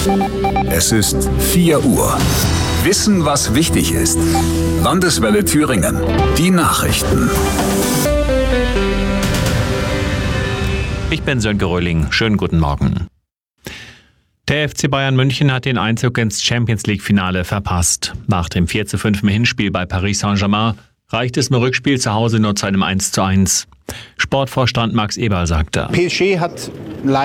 Es ist 4 Uhr. Wissen, was wichtig ist. Landeswelle Thüringen. Die Nachrichten. Ich bin Sönke Röhling. Schönen guten Morgen. Der FC Bayern München hat den Einzug ins Champions-League-Finale verpasst. Nach dem 4:5 im Hinspiel bei Paris Saint-Germain reicht es im Rückspiel zu Hause nur zu einem 1:1. Sportvorstand Max Eberl sagte: PSG hat